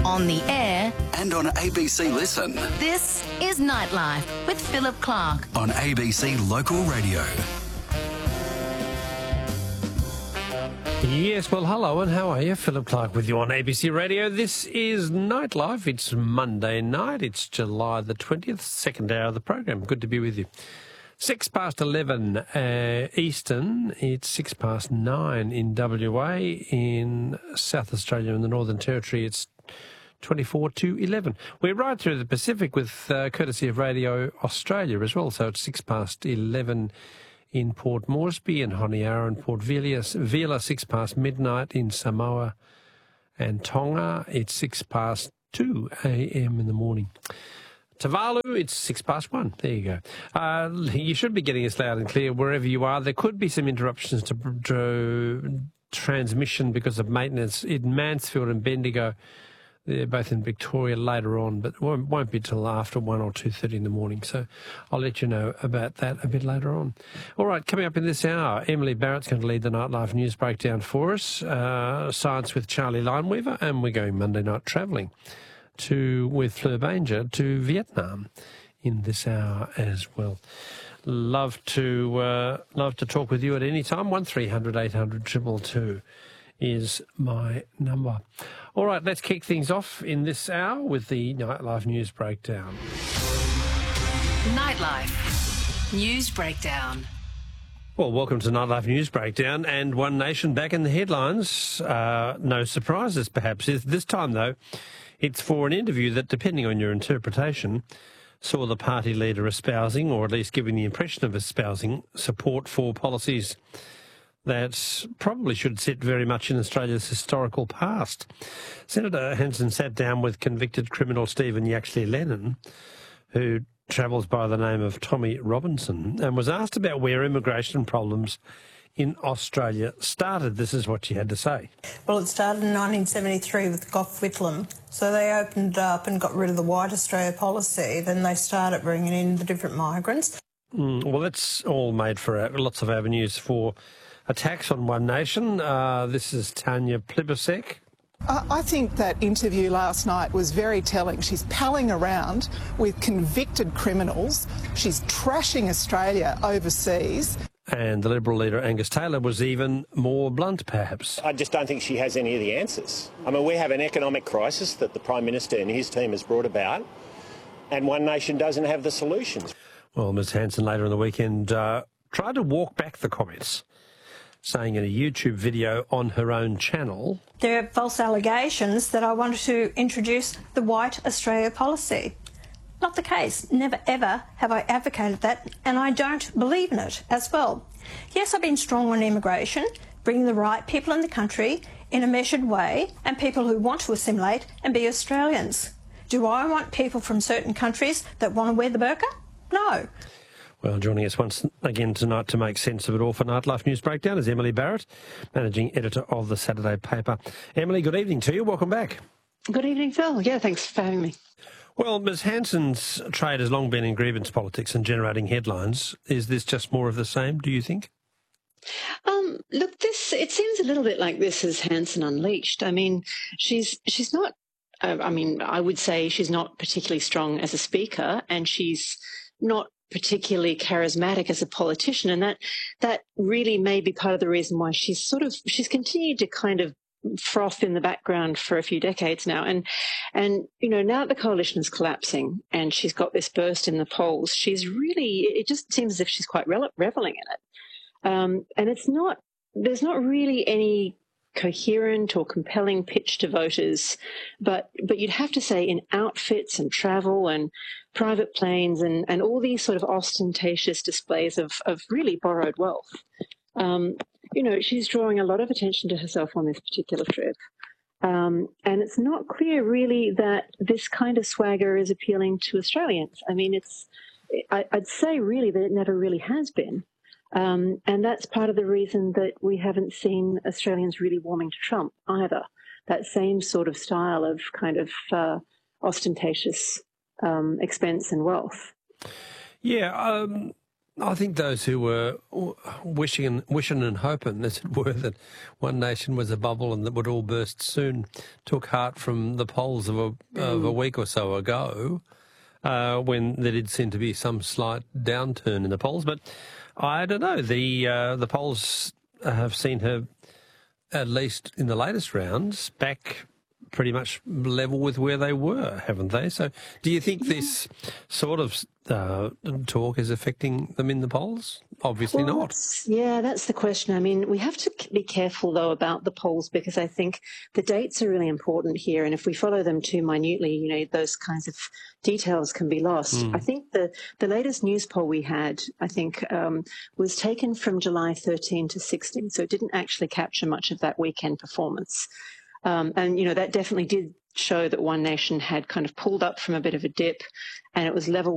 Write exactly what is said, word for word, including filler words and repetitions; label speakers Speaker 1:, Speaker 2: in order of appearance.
Speaker 1: on the air
Speaker 2: and on A B C Listen.
Speaker 1: This is Nightlife with Philip Clark
Speaker 2: on A B C Local Radio.
Speaker 3: Yes, well, hello and how are you? Philip Clark with you on A B C Radio. This is Nightlife. It's Monday night. It's July the twentieth, second hour of the program. Good to be with you. Six past eleven uh, Eastern. It's six past nine in W A. In South Australia and the Northern Territory, it's twenty-four to eleven. We're right through the Pacific with uh, courtesy of Radio Australia as well. So it's six past eleven in Port Moresby and Honiara and Port Vila, Vila six past midnight in Samoa and Tonga. It's six past two a.m. in the morning. Tuvalu, it's six past one. There you go. Uh, you should be getting us loud and clear wherever you are. There could be some interruptions to, to transmission because of maintenance in Mansfield and Bendigo. They're both in Victoria later on, but it won't, won't be till after one or two thirty in the morning. So I'll let you know about that a bit later on. All right, coming up in this hour, Emily Barrett's going to lead the Nightlife News Breakdown for us. Uh, Science with Charlie Lineweaver, and we're going Monday night travelling to with Fleur Banger to Vietnam in this hour as well. Love to uh, love to talk with you at any time. One three hundred eight hundred two two two is my number. All right, let's kick things off in this hour with the Nightlife News Breakdown.
Speaker 1: Nightlife News Breakdown.
Speaker 3: Well, welcome to Nightlife News Breakdown, and One Nation back in the headlines. Uh, no surprises, perhaps. This time, though, it's for an interview that, depending on your interpretation, saw the party leader espousing, or at least giving the impression of espousing, support for policies that probably should sit very much in Australia's historical past. Senator Hanson sat down with convicted criminal Stephen Yaxley Lennon, who travels by the name of Tommy Robinson, and was asked about where immigration problems in Australia started. This is what she had to say.
Speaker 4: Well, it started in nineteen seventy-three with Gough Whitlam. So they opened up and got rid of the White Australia policy. Then they started bringing in the different migrants.
Speaker 3: Mm, well, that's all made for uh, lots of avenues for attacks on One Nation. Uh, this is Tanya Plibersek.
Speaker 5: I think that interview last night was very telling. She's palling around with convicted criminals. She's trashing Australia overseas.
Speaker 3: And the Liberal leader, Angus Taylor, was even more blunt, perhaps.
Speaker 6: I just don't think she has any of the answers. I mean, we have an economic crisis that the Prime Minister and his team has brought about, and One Nation doesn't have the solutions.
Speaker 3: Well, Ms Hanson later in the weekend uh, tried to walk back the comments, saying in a YouTube video on her own channel,
Speaker 4: there are false allegations that I wanted to introduce the White Australia policy. Not the case. Never ever have I advocated that, and I don't believe in it as well. Yes, I've been strong on immigration, bringing the right people in the country in a measured way, and people who want to assimilate and be Australians. Do I want people from certain countries that want to wear the burqa? No.
Speaker 3: Well, joining us once again tonight to make sense of it all for Nightlife News Breakdown is Emily Barrett, Managing Editor of the Saturday paper. Emily, good evening to you. Welcome back.
Speaker 7: Good evening, Phil. Yeah, thanks for having me.
Speaker 3: Well, Ms Hanson's trade has long been in grievance politics and generating headlines. Is this just more of the same, do you think?
Speaker 7: Um, look, this it seems a little bit like this is Hanson Unleashed. I mean, she's she's not, uh, I mean, I would say she's not particularly strong as a speaker, and she's not particularly charismatic as a politician, and that that really may be part of the reason why she's sort of she's continued to kind of froth in the background for a few decades now, and and you know, now that the coalition is collapsing and she's got this burst in the polls, she's really, it just seems as if she's quite reveling in it, um, and it's not there's not really any coherent or compelling pitch to voters, but but you'd have to say in outfits and travel and private planes and, and all these sort of ostentatious displays of, of really borrowed wealth. Um, you know, she's drawing a lot of attention to herself on this particular trip. Um, and it's not clear really that this kind of swagger is appealing to Australians. I mean, it's, I, I'd say really that it never really has been. Um, and that's part of the reason that we haven't seen Australians really warming to Trump either. That same sort of style of kind of uh, ostentatious um, expense and wealth.
Speaker 3: Yeah, um, I think those who were wishing and, wishing and hoping, as it were, that One Nation was a bubble and that would all burst soon, took heart from the polls of a, mm. of a week or so ago, uh, when there did seem to be some slight downturn in the polls. But I don't know. The uh, the polls have seen her, at least in the latest rounds, back pretty much level with where they were, haven't they? So do you think yeah. this sort of uh, talk is affecting them in the polls? Obviously
Speaker 7: well,
Speaker 3: not.
Speaker 7: That's, yeah, that's the question. I mean, we have to be careful, though, about the polls because I think the dates are really important here. And if we follow them too minutely, you know, those kinds of details can be lost. Mm. I think the, the latest news poll we had, I think, um, was taken from July thirteenth to sixteenth. So it didn't actually capture much of that weekend performance. Um, and, you know, that definitely did show that One Nation had kind of pulled up from a bit of a dip and it was level